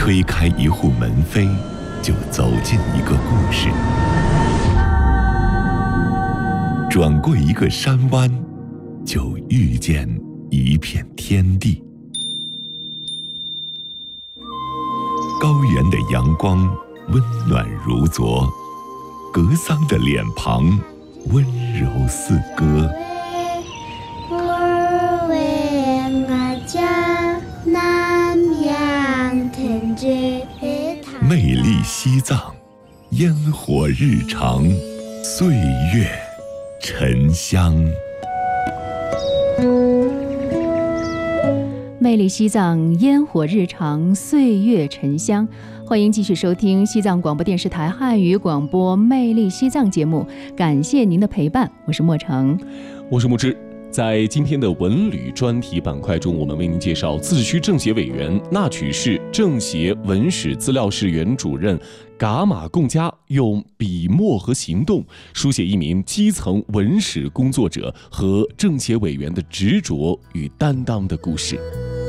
推开一户门扉，就走进一个故事；转过一个山湾，就遇见一片天地。高原的阳光温暖如昨，格桑的脸庞温柔似歌。魅力西藏，烟火日常，岁月沉香。 魅力西藏，烟火日常，岁月沉香。欢迎继续收听西藏广播电视台汉语广播《魅力西藏》节目，感谢您的陪伴，我是莫成， 我是木之。在今天的文旅专题板块中，我们为您介绍自治区政协委员、那曲市政协文史资料室原主任噶玛贡加用笔墨和行动书写一名基层文史工作者和政协委员的执着与担当的故事。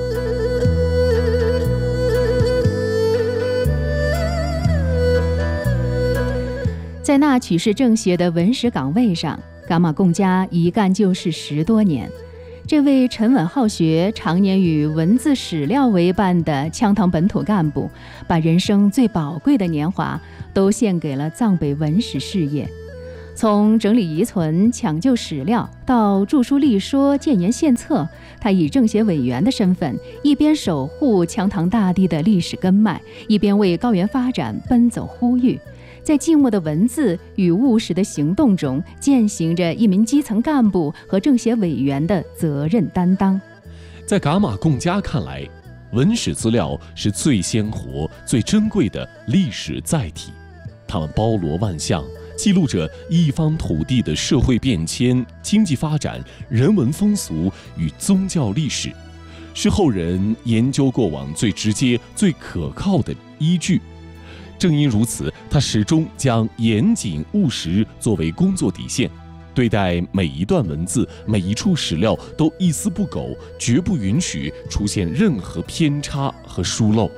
在那曲市政协的文史岗位上，噶玛贡加一干就是10多年。这位沉稳好学、常年与文字史料为伴的羌塘本土干部，把人生最宝贵的年华都献给了藏北文史事业。从整理遗存、抢救史料到著书立说、建言献策，他以政协委员的身份，一边守护羌塘大地的历史根脉，一边为高原发展奔走呼吁。在静默的文字与务实的行动中，践行着一名基层干部和政协委员的责任担当。 在噶玛贡加看来，文史资料是最鲜活、最珍贵的历史载体，它们包罗万象，记录着一方土地的社会变迁、经济发展、人文风俗与宗教历史，是后人研究过往最直接、最可靠的依据。正因如此，他始终将严谨务实作为工作底线，对待每一段文字、每一处史料都一丝不苟，绝不允许出现任何偏差和疏漏。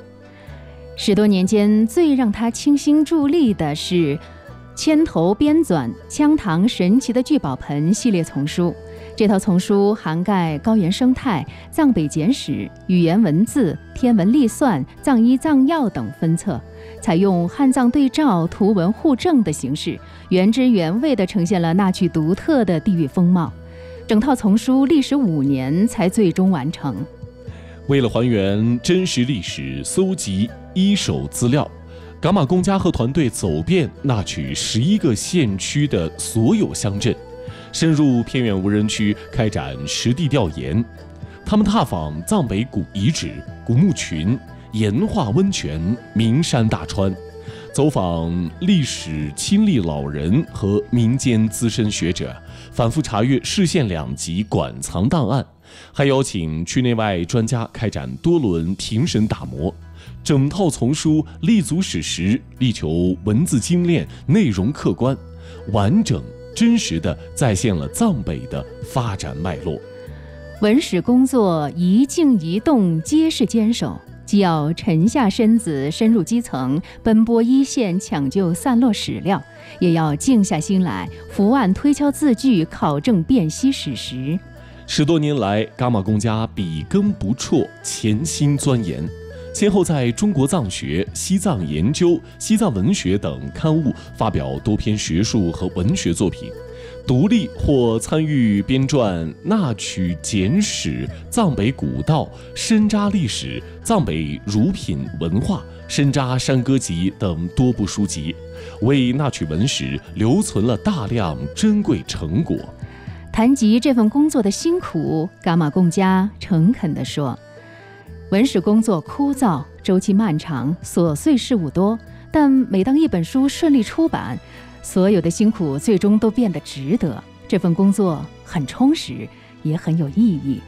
10多年间，最让他倾心助力的是牵头编纂《羌塘神奇的聚宝盆》系列丛书。这套丛书涵盖高原生态、藏北简史、语言文字、天文历算、藏医藏药等分册，采用汉藏对照、图文互证的形式，原汁原味地呈现了那曲独特的地域风貌。整套丛书历时5年才最终完成。 为了还原真实历史，搜集一手资料，噶玛贡加和团队走遍那曲11个县区的所有乡镇，深入偏远无人区开展实地调研。他们踏访藏北古遗址、古墓群、岩画温泉、名山大川，走访历史亲历老人和民间资深学者，反复查阅市县2级馆藏档案，还邀请区内外专家开展多轮评审打磨。整套丛书立足史实，力求文字精炼、内容客观、完整真实地再现了藏北的发展脉络。 文史工作一静一动皆是坚守，既要沉下身子深入基层，奔波一线抢救散落史料，也要静下心来伏案推敲字句，考证辨析史实。 10多年来，噶玛贡加笔耕不辍，潜心钻研，先后在中国藏学、西藏研究、西藏文学等刊物发表多篇学术和文学作品，独立或参与编撰《那曲简史》《藏北古道》《深扎历史》《藏北儒品文化》《深扎山歌集》等多部书籍，为那曲文史留存了大量珍贵成果。 谈及这份工作的辛苦，噶玛贡加诚恳地说，文史工作枯燥，周期漫长，琐碎事务多，但每当一本书顺利出版，所有的辛苦最终都变得值得。这份工作很充实，也很有意义。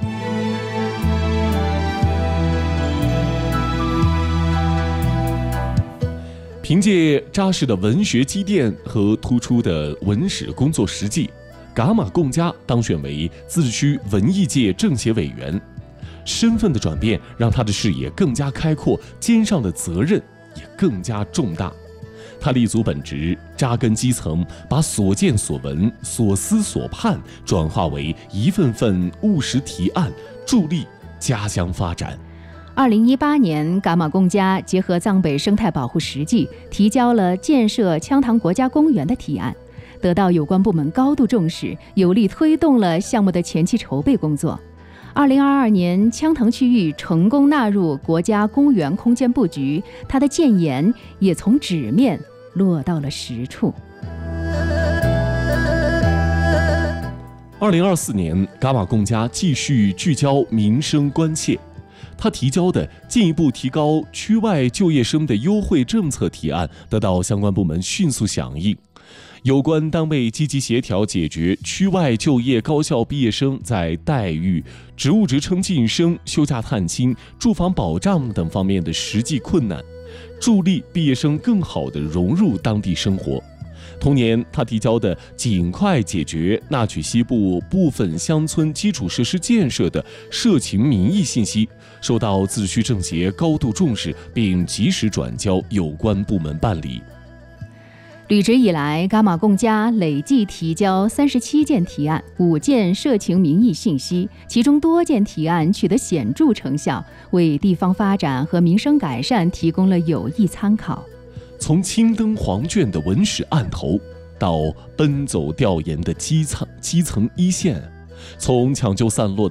凭借扎实的文学积淀和突出的文史工作实绩，噶玛贡加当选为自治区文艺界政协委员。 身份的转变让他的视野更加开阔，肩上的责任也更加重大。他立足本职，扎根基层，把所见所闻、所思所盼转化为一份份务实提案，助力家乡发展。 2018年，噶玛贡加结合藏北生态保护实际，提交了建设羌塘国家公园的提案，得到有关部门高度重视，有力推动了项目的前期筹备工作。2022年，羌塘区域成功纳入国家公园空间布局，它的建言也从纸面落到了实处。 2024年，噶玛贡加继续聚焦民生关切。他提交的进一步提高区外就业生的优惠政策提案得到相关部门迅速响应，有关单位积极协调解决区外就业高校毕业生在待遇、职务职称晋升、休假探亲、住房保障等方面的实际困难，助力毕业生更好地融入当地生活。同年，他提交的尽快解决纳曲西部部分乡村基础设施建设的社情民意信息，受到自治区政协高度重视，并及时转交有关部门办理。 履职以来，噶玛贡加累计提交37件提案，5件社情民意信息，其中多件提案取得显著成效，为地方发展和民生改善提供了有益参考。 从青灯黄卷的文史案头，到奔走调研的基层一线，从抢救散落的